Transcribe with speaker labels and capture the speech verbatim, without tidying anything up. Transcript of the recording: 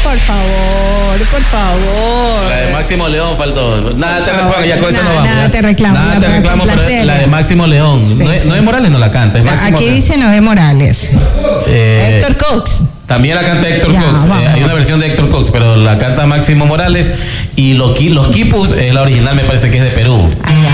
Speaker 1: por favor, por favor.
Speaker 2: La de Máximo León faltó. Nada te
Speaker 1: Por
Speaker 2: reclamo,
Speaker 1: favor.
Speaker 2: ya con eso
Speaker 1: Nada,
Speaker 2: no vamos.
Speaker 1: nada
Speaker 2: ya.
Speaker 1: te reclamo,
Speaker 2: Nada
Speaker 1: ya
Speaker 2: te
Speaker 1: para
Speaker 2: reclamo, pero
Speaker 1: complacerla.
Speaker 2: la de Máximo León.
Speaker 1: Sí,
Speaker 2: no, es,
Speaker 1: sí.
Speaker 2: no es Morales, no la canta, es Máximo
Speaker 1: Aquí
Speaker 2: León.
Speaker 1: dice Noé Morales.
Speaker 2: Eh,
Speaker 1: Héctor Cox.
Speaker 2: También la canta Héctor
Speaker 1: Ya,
Speaker 2: Cox.
Speaker 1: vamos.
Speaker 2: Eh, hay una versión de Héctor Cox, pero la canta Máximo Morales. Y los, Qui- los Quipus, es la original, me parece que es de Perú.
Speaker 1: Allá.